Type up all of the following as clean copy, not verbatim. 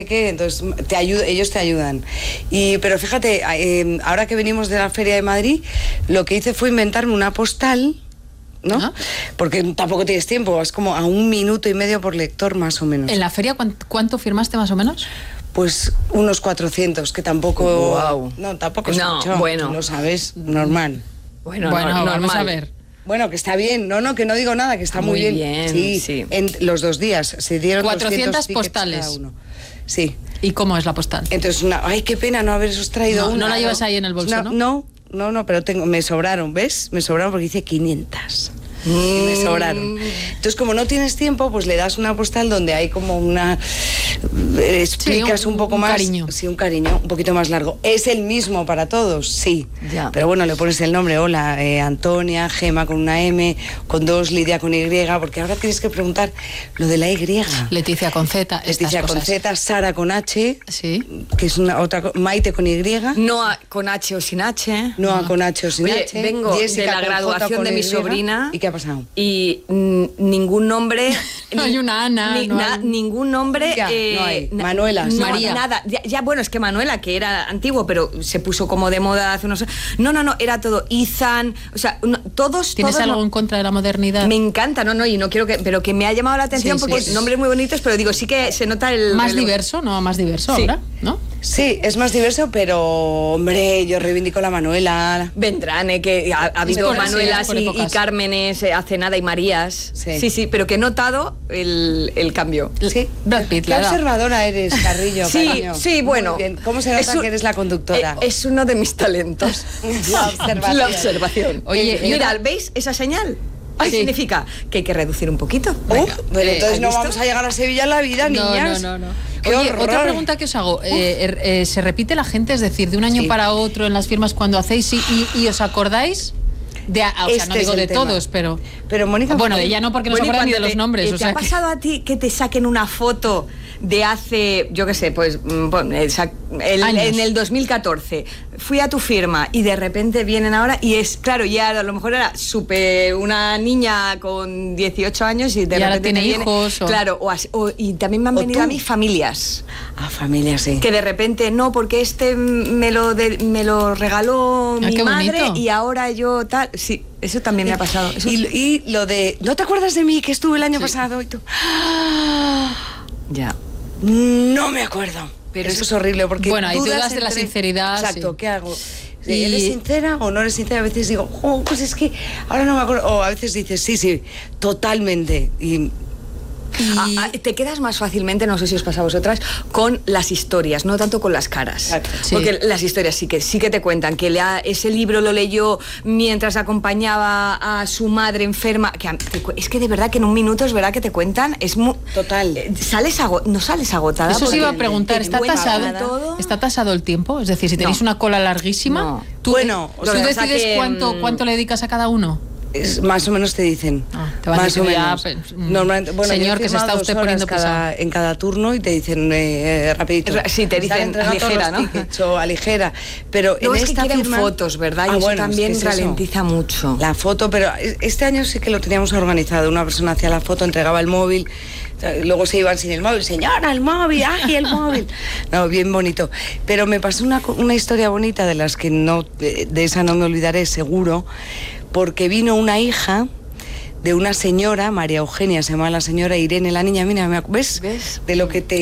que entonces ellos te ayudan. Pero fíjate, ahora que venimos de la Feria de Madrid, lo que hice fue inventarme una postal, ¿no? ¿Ah? Porque tampoco tienes tiempo, es como a 1 minuto y medio por lector más o menos. ¿En la feria cuánto firmaste más o menos? Pues unos 400, que tampoco... Wow. No, tampoco es No, mucho, bueno. tú lo sabes, normal. Bueno, vamos a ver. Bueno, que está bien, que no digo nada, que está muy bien. Sí. En los 2 días se dieron 400 tickets postales. cada uno. Sí. ¿Y cómo es la postal? Entonces, ay, qué pena no haberos traído una. No la llevas ahí en el bolso, ¿no? No, pero me sobraron, ¿ves? Me sobraron porque hice 500. Y me sobraron. Entonces, como no tienes tiempo, pues le das una postal donde hay como una... explicas un poco más. Cariño. Sí, un cariño, un poquito más largo. ¿Es el mismo para todos? Sí. Ya. Pero bueno, le pones el nombre. Hola, Antonia, Gema con una M, con 2, Lidia con Y, porque ahora tienes que preguntar lo de la Y. Leticia con Z, Leticia con Z, Sara con H, sí, que es otra, Maite con Y. Noa con H o sin H. Noa con H o sin Oye, H. vengo Jessica de la con graduación J con de mi Y. sobrina. ¿Y qué ha pasado? Y ningún nombre. No hay una Ana, ningún nombre. Ya, no hay. Manuela, no, María. Nada. Ya, bueno, es que Manuela, que era antiguo, pero se puso como de moda hace unos. No, era todo. Izan, o sea, todos. ¿Tienes todos, algo en contra de la modernidad? Me encanta, y no quiero que. Pero que me ha llamado la atención Sí, porque sí. nombres muy bonitos, pero digo, sí que se nota el. Más diverso, ¿no? Más diverso Sí. ahora, ¿no? Sí, es más diverso, pero, hombre, yo reivindico la Manuela. Vendrán, que ha habido por- Manuelas sí, es por y épocas. Cármenes hace nada y Marías. Sí. Sí, pero que he notado el cambio. Sí. Brad Pitt, Qué la edad. observadora eres, Carrillo, cariño. Sí, bueno. Muy bien. ¿Cómo se nota que eres la conductora? Es uno de mis talentos. La observación. La observación. Oye, mira, ¿veis esa señal? ¿Qué Sí. significa? Que hay que reducir un poquito. Pero entonces ¿has no visto? vamos a llegar a Sevilla en la vida, niñas. No. Qué Oye, horror. otra pregunta que os hago. ¿Se repite la gente, es decir, de un año Sí. para otro en las firmas cuando hacéis y os acordáis? O sea, Este no digo es de el tema. todos, pero... Pero Mónica... Bueno, de ella no, porque no se Bueno, y acuerdan ni de cuando los nombres. ¿Te ha pasado a ti que te saquen una foto de hace, yo qué sé, pues Años. en el 2014? Fui a tu firma y de repente vienen ahora y es, claro, ya a lo mejor era una niña con 18 años y de Y ahora repente tiene te viene, hijos, o- Claro, y también me han O venido tú. a mí familias. Ah, familia, sí. Que de repente, no, porque me lo regaló Ah, mi qué madre bonito. y ahora yo tal. Sí, eso también me ha pasado. Eso Y lo de... ¿No te acuerdas de mí que estuve el año pasado? Y tú... ya. No me acuerdo. Pero eso es horrible porque Bueno, hay dudas de la sinceridad, Exacto, sí. ¿qué hago? Y- ¿Eres sincera o no eres sincera? A veces digo, pues es que ahora no me acuerdo. O a veces dices, sí, totalmente. Y Te quedas más fácilmente, no sé si os pasa a vosotras, con las historias, no tanto con las caras. Exacto. Sí. Porque las historias sí que te cuentan, que ese libro lo leyó mientras acompañaba a su madre enferma. Es que de verdad que en un minuto es verdad que te cuentan, es muy... Total. No sales agotada. Eso os porque iba a preguntar, te ¿está cuentan todo. tasado el tiempo? Es decir, si tenéis No. una cola larguísima, No. ¿tú, Bueno, tú lo que pasa decides que, cuánto le dedicas a cada uno? más o menos te dicen. Te van a más decir o ya, menos. pues, Normalmente, bueno, señor, yo he que se firmado está 2 usted horas poniendo pesado. en cada turno y te dicen rapidito. Sí, te dicen Están entregando todos ligera, los ¿no? tickets, o a ligera. Pero No, en es que esta quieren firma... fotos, ¿verdad? Y eso bueno, también es que es eso. ralentiza mucho. La foto, pero este año sí que lo teníamos organizado. Una persona hacía la foto, entregaba el móvil, luego se iban sin el móvil. Señora, el móvil, ¡ay, el móvil! No, bien bonito. Pero me pasó una historia bonita de las que no, de esa no me olvidaré seguro, porque vino una hija de una señora, María Eugenia se llama la señora, Irene la niña, mira, ¿ves? De lo que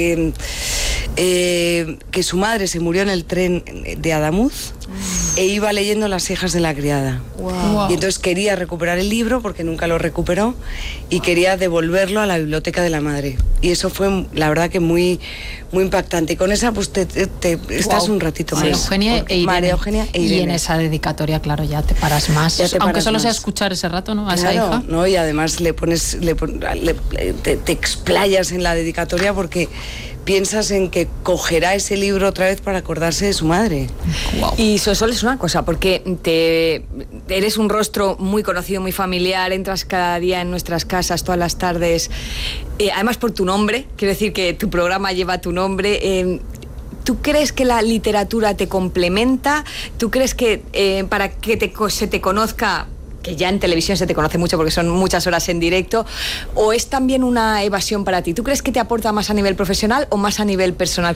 que su madre se murió en el tren de Adamuz e iba leyendo Las hijas de la criada. Wow. Y entonces quería recuperar el libro porque nunca lo recuperó y quería devolverlo a la biblioteca de la madre. Y eso fue, la verdad, que muy, muy impactante. Y con esa pues estás un ratito María más. Eugenia Porque e Irene. María Eugenia e Irene. Y en esa dedicatoria, claro, ya te paras más. Ya te Aunque paras solo sea más. escuchar ese rato, ¿no? A esa Claro, hija. ¿no? Y además te explayas en la dedicatoria porque piensas en que cogerá ese libro otra vez para acordarse de su madre. Wow. Y Sosol es una cosa, porque eres un rostro muy conocido, muy familiar, entras cada día en nuestras casas, todas las tardes, además por tu nombre, quiero decir que tu programa lleva tu nombre. ¿Tú crees que la literatura te complementa? ¿Tú crees que para que se te conozca, que ya en televisión se te conoce mucho porque son muchas horas en directo, o es también una evasión para ti? ¿Tú crees que te aporta más a nivel profesional o más a nivel personal?